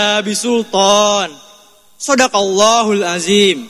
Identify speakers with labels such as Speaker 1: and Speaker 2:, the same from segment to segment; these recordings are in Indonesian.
Speaker 1: bisultan. Shadaqallahul azim.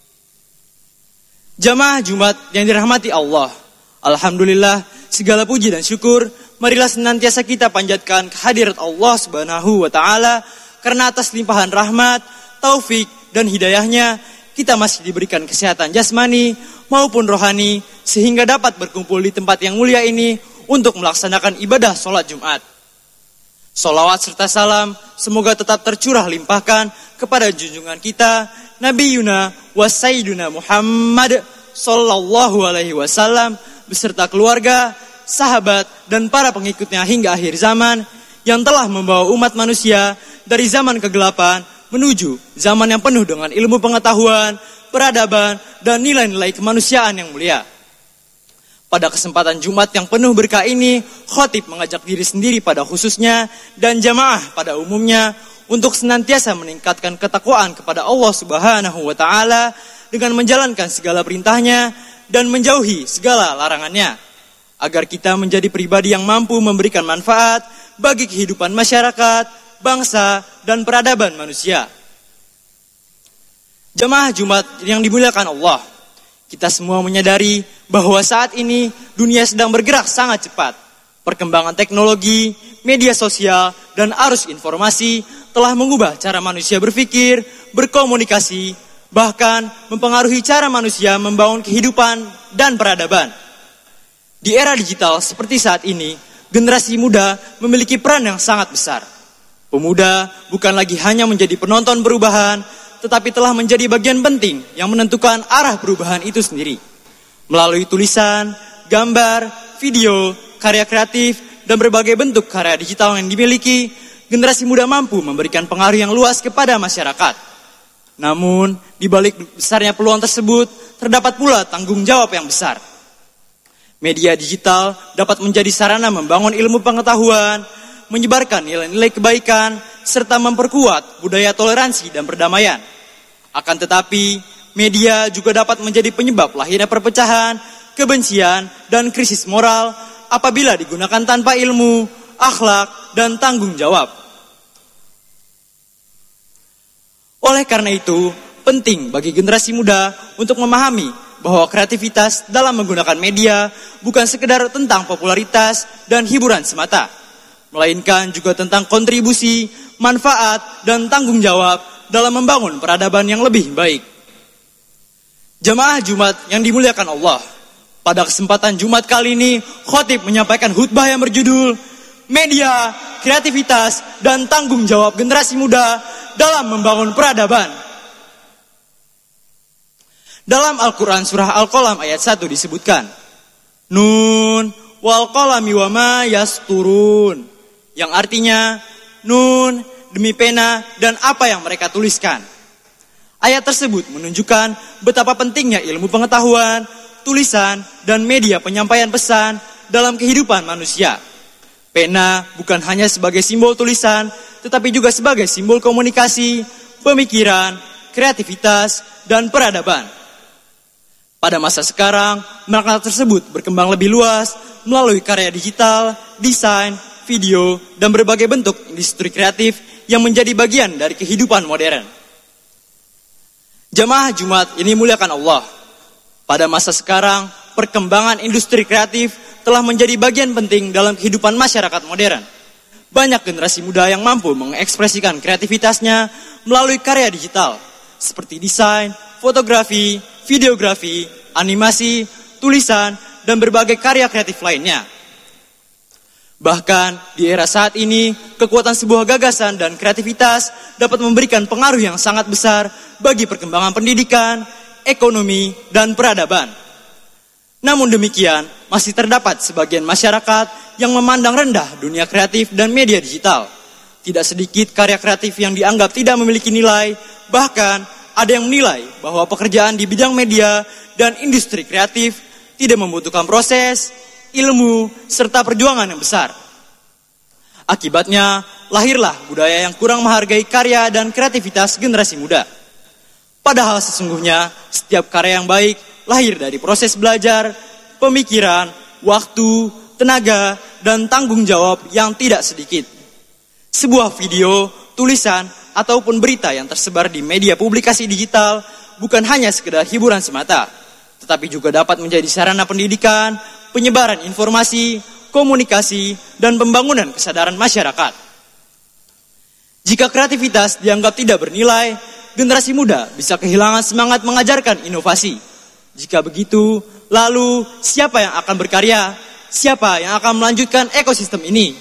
Speaker 1: Jamaah Jumat yang dirahmati Allah, alhamdulillah, segala puji dan syukur marilah senantiasa kita panjatkan kehadirat Allah Subhanahu wa taala, karena atas limpahan rahmat, taufik dan hidayahnya kita masih diberikan kesehatan jasmani maupun rohani sehingga dapat berkumpul di tempat yang mulia ini untuk melaksanakan ibadah sholat Jumat. Sholawat serta salam semoga tetap tercurah limpahkan kepada junjungan kita Nabi Yuna wa Sayyiduna Muhammad sallallahu alaihi wasallam beserta keluarga, sahabat dan para pengikutnya hingga akhir zaman, yang telah membawa umat manusia dari zaman kegelapan menuju zaman yang penuh dengan ilmu pengetahuan, peradaban dan nilai-nilai kemanusiaan yang mulia. Pada kesempatan Jumat yang penuh berkah ini, khotib mengajak diri sendiri pada khususnya dan jamaah pada umumnya untuk senantiasa meningkatkan ketakwaan kepada Allah Subhanahu wa taala dengan menjalankan segala perintahnya dan menjauhi segala larangannya, agar kita menjadi pribadi yang mampu memberikan manfaat bagi kehidupan masyarakat, bangsa dan peradaban manusia. Jamaah Jumat yang dimuliakan Allah, kita semua menyadari bahwa saat ini dunia sedang bergerak sangat cepat. Perkembangan teknologi, media sosial, dan arus informasi telah mengubah cara manusia berpikir, berkomunikasi, bahkan mempengaruhi cara manusia membangun kehidupan dan peradaban. Di era digital seperti saat ini, generasi muda memiliki peran yang sangat besar. Pemuda bukan lagi hanya menjadi penonton perubahan, tetapi telah menjadi bagian penting yang menentukan arah perubahan itu sendiri. Melalui tulisan, gambar, video, karya kreatif, dan berbagai bentuk karya digital yang dimiliki, generasi muda mampu memberikan pengaruh yang luas kepada masyarakat. Namun, di balik besarnya peluang tersebut, terdapat pula tanggung jawab yang besar. Media digital dapat menjadi sarana membangun ilmu pengetahuan, menyebarkan nilai-nilai kebaikan, serta memperkuat budaya toleransi dan perdamaian. Akan tetapi, media juga dapat menjadi penyebab lahirnya perpecahan, kebencian, dan krisis moral apabila digunakan tanpa ilmu, akhlak, dan tanggung jawab. Oleh karena itu, penting bagi generasi muda untuk memahami bahwa kreativitas dalam menggunakan media bukan sekedar tentang popularitas dan hiburan semata, melainkan juga tentang kontribusi, manfaat, dan tanggung jawab dalam membangun peradaban yang lebih baik. Jamaah Jumat yang dimuliakan Allah, pada kesempatan Jumat kali ini, khotib menyampaikan khutbah yang berjudul Media, Kreativitas, dan Tanggung Jawab Generasi Muda dalam Membangun Peradaban. Dalam Al-Quran surah Al-Qalam ayat 1 disebutkan, Nun wal qalami wa ma yasturun, yang artinya Nun demi pena dan apa yang mereka tuliskan. Ayat tersebut menunjukkan betapa pentingnya ilmu pengetahuan, tulisan, dan media penyampaian pesan dalam kehidupan manusia. Pena bukan hanya sebagai simbol tulisan, tetapi juga sebagai simbol komunikasi, pemikiran, kreativitas, dan peradaban. Pada masa sekarang, makna tersebut berkembang lebih luas melalui karya digital, desain, video, dan berbagai bentuk industri kreatif yang menjadi bagian dari kehidupan modern. Jamaah Jumat ini muliakan Allah. Pada masa sekarang, perkembangan industri kreatif telah menjadi bagian penting dalam kehidupan masyarakat modern. Banyak generasi muda yang mampu mengekspresikan kreativitasnya melalui karya digital, seperti desain, fotografi, videografi, animasi, tulisan, dan berbagai karya kreatif lainnya. Bahkan di era saat ini, kekuatan sebuah gagasan dan kreativitas dapat memberikan pengaruh yang sangat besar bagi perkembangan pendidikan, ekonomi, dan peradaban. Namun demikian, masih terdapat sebagian masyarakat yang memandang rendah dunia kreatif dan media digital. Tidak sedikit karya kreatif yang dianggap tidak memiliki nilai, bahkan ada yang menilai bahwa pekerjaan di bidang media dan industri kreatif tidak membutuhkan proses, ilmu, serta perjuangan yang besar. Akibatnya, lahirlah budaya yang kurang menghargai karya dan kreativitas generasi muda. Padahal sesungguhnya, setiap karya yang baik lahir dari proses belajar, pemikiran, waktu, tenaga, dan tanggung jawab yang tidak sedikit. Sebuah video, tulisan, ataupun berita yang tersebar di media publikasi digital bukan hanya sekedar hiburan semata, tetapi juga dapat menjadi sarana pendidikan, penyebaran informasi, komunikasi, dan pembangunan kesadaran masyarakat. Jika kreativitas dianggap tidak bernilai, generasi muda bisa kehilangan semangat mengajarkan inovasi. Jika begitu, lalu siapa yang akan berkarya? Siapa yang akan melanjutkan ekosistem ini?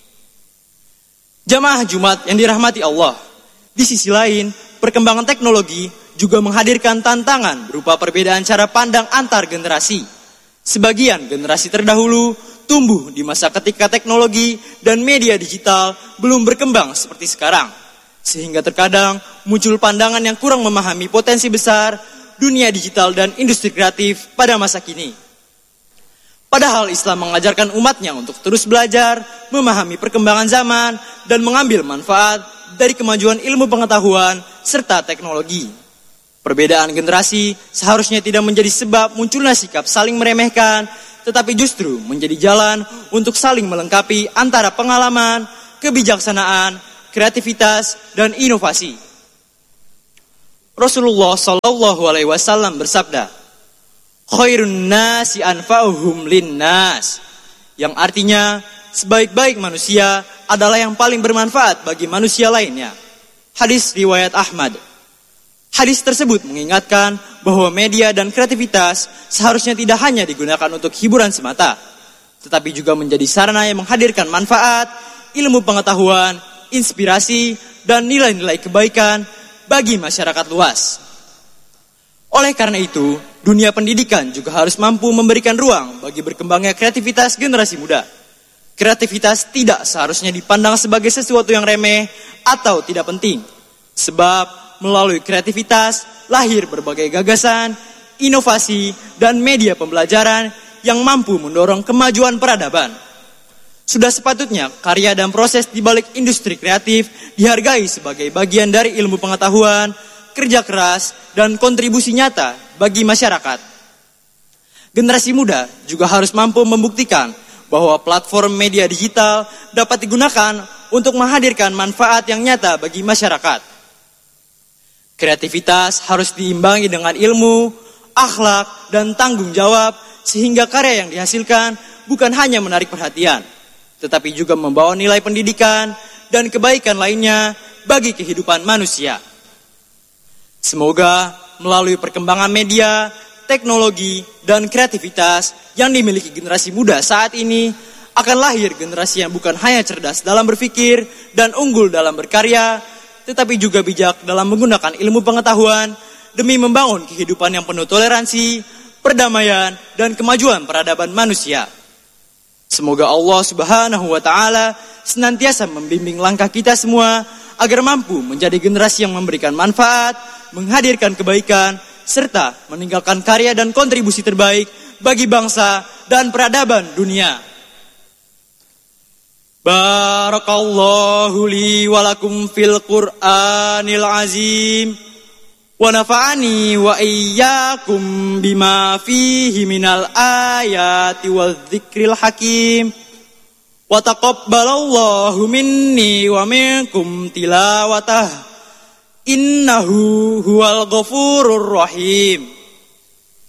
Speaker 1: Jamaah Jumat yang dirahmati Allah, di sisi lain, perkembangan teknologi juga menghadirkan tantangan berupa perbedaan cara pandang antar generasi. Sebagian generasi terdahulu tumbuh di masa ketika teknologi dan media digital belum berkembang seperti sekarang, sehingga terkadang muncul pandangan yang kurang memahami potensi besar dunia digital dan industri kreatif pada masa kini. Padahal Islam mengajarkan umatnya untuk terus belajar, memahami perkembangan zaman, dan mengambil manfaat dari kemajuan ilmu pengetahuan serta teknologi. Perbedaan generasi seharusnya tidak menjadi sebab munculnya sikap saling meremehkan, tetapi justru menjadi jalan untuk saling melengkapi antara pengalaman, kebijaksanaan, kreativitas, dan inovasi. Rasulullah SAW bersabda, "Khairun nasi anfa'uhum linnas," yang artinya sebaik-baik manusia adalah yang paling bermanfaat bagi manusia lainnya. Hadis riwayat Ahmad. Hadis tersebut mengingatkan bahwa media dan kreativitas seharusnya tidak hanya digunakan untuk hiburan semata, tetapi juga menjadi sarana yang menghadirkan manfaat, ilmu pengetahuan, inspirasi, dan nilai-nilai kebaikan bagi masyarakat luas. Oleh karena itu, dunia pendidikan juga harus mampu memberikan ruang bagi berkembangnya kreativitas generasi muda. Kreativitas tidak seharusnya dipandang sebagai sesuatu yang remeh atau tidak penting. Sebab melalui kreativitas lahir berbagai gagasan, inovasi, dan media pembelajaran yang mampu mendorong kemajuan peradaban. Sudah sepatutnya karya dan proses di balik industri kreatif dihargai sebagai bagian dari ilmu pengetahuan, kerja keras, dan kontribusi nyata bagi masyarakat. Generasi muda juga harus mampu membuktikan bahwa platform media digital dapat digunakan untuk menghadirkan manfaat yang nyata bagi masyarakat. Kreativitas harus diimbangi dengan ilmu, akhlak, dan tanggung jawab sehingga karya yang dihasilkan bukan hanya menarik perhatian, tetapi juga membawa nilai pendidikan dan kebaikan lainnya bagi kehidupan manusia. Semoga melalui perkembangan media, teknologi, dan kreativitas yang dimiliki generasi muda saat ini akan lahir generasi yang bukan hanya cerdas dalam berpikir dan unggul dalam berkarya, tetapi juga bijak dalam menggunakan ilmu pengetahuan demi membangun kehidupan yang penuh toleransi, perdamaian, dan kemajuan peradaban manusia. Semoga Allah Subhanahu wa Ta'ala senantiasa membimbing langkah kita semua agar mampu menjadi generasi yang memberikan manfaat, menghadirkan kebaikan, serta meninggalkan karya dan kontribusi terbaik bagi bangsa dan peradaban dunia. Barakallahu li walakum fil Qur'anil azim wa nafa'ani wa iyyakum bima fihi minal ayati wadh-dzikril hakim wa taqabbalallahu minni wa minkum tilawatah innahu huwal ghafurur rahim.